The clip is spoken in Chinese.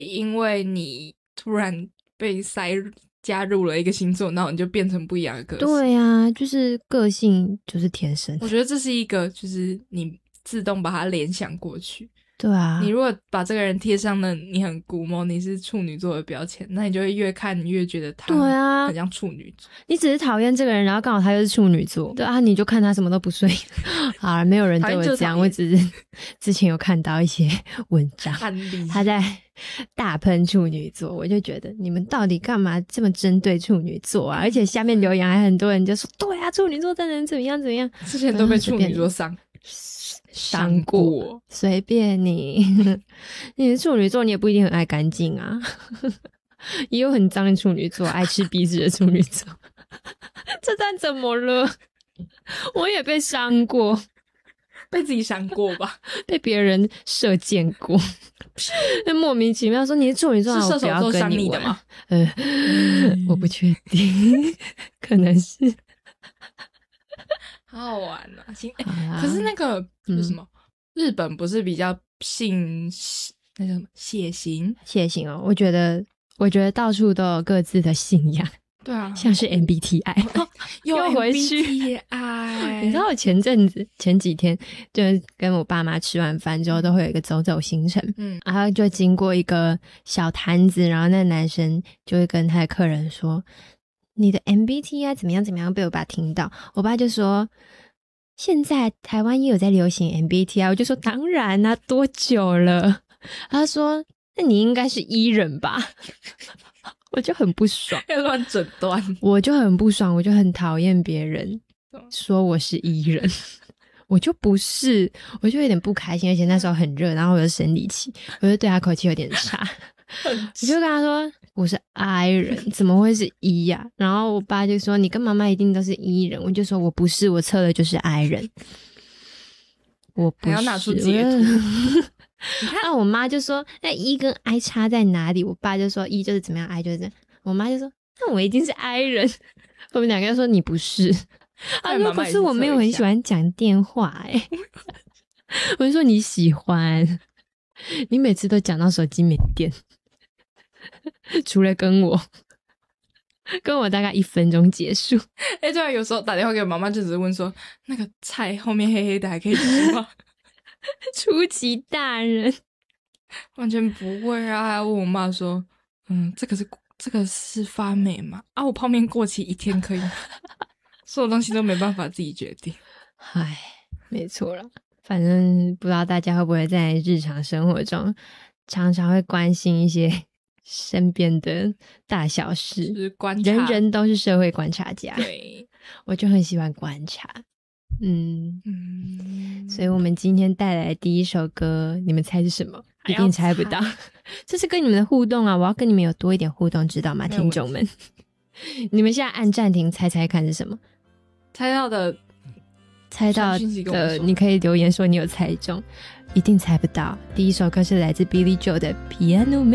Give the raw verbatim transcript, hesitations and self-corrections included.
因为你突然被塞加入了一个星座，然后你就变成不一样的个性。 对啊，就是个性就是天生。 我觉得这是一个就是你自动把它联想过去。 对啊， 你如果把这个人贴上了你很古某，你是处女座的标签，那你就会越看越觉得他对啊很像处女座。 你只是讨厌这个人，然后刚好他又是处女座，对啊，你就看他什么都不顺眼。好了，没有人对我这样，我只是之前有看到一些文章，他在大喷处女座，我就觉得你们到底干嘛这么针对处女座啊？而且下面留言还很多人就说，对啊，处女座真的怎么样怎么样， 之前都被处女座伤伤过，随便你。你是处女座，你也不一定很爱干净啊。也有很脏的处女座，爱吃鼻子的处女座。这段怎么了？我也被伤过， 被自己伤过吧， 被别人射箭过。那莫名其妙说你是处女座， 是射手座伤你的吗？ 呃、嗯，我不确定，可能是。 好好玩啊！欸、可是那个是什么、嗯？日本不是比较信那叫什么血型？ 血型哦，我觉得，我觉得到处都有各自的信仰。 对啊， 像是 M B T I，、哦、 又回去。 M B T I 你知道我前阵子前几天就是跟我爸妈吃完饭之后，都会有一个走走行程，嗯，然后就经过一个小摊子，然后那男生就会跟他的客人说。你的 M B T I 怎么样怎么样，被我爸听到，我爸就说现在台湾也有在流行 M B T I， 我就说当然啊，多久了？他说那你应该是 E 人吧。我就很不爽， 要乱诊断， 我就很不爽，我就很讨厌别人说我是 E 人。我就不是，我就有点不开心，而且那时候很热，然后我又生理期，我就对他口气有点差。我就跟他说我是 I 人，怎么会是 E 呀、啊？然后我爸就说你跟妈妈一定都是 E 人，我就说我不是，我测的就是 I 人。我不是， 还要拿出截图。 那我妈就说那 E 跟 I 差在哪里？我爸就说 E 就是怎么样 I 就是这样，我妈就说那我一定是 I 人。我们两个就说你不是。他说可是我没有很喜欢讲电话欸。我就说你喜欢，你每次都讲到手机没电。除了跟我跟我大概一分钟结束。 哎、欸，对啊，有时候打电话给我妈妈就只是问说那个菜后面黑黑的还可以吃吗？ 出奇大人完全不会啊，还要问我妈说嗯，这个是这个是发霉吗？啊，我泡面过期一天可以吗？所有东西都没办法自己决定。 唉，没错啦，反正不知道大家会不会在日常生活中常常会关心一些身边的大小事， 就是观察， 人人都是社会观察家。 对， 我就很喜欢观察。嗯嗯， 所以我们今天带来的第一首歌，你们猜是什么？一定猜不到。这是跟你们的互动啊，我要跟你们有多一点互动，知道吗，听众们？你们现在按暂停猜猜看是什么？ 猜到的， 猜到的，你可以留言说你有猜中，一定猜不到。第一首歌是来自 Billy Joel 的 Piano Man。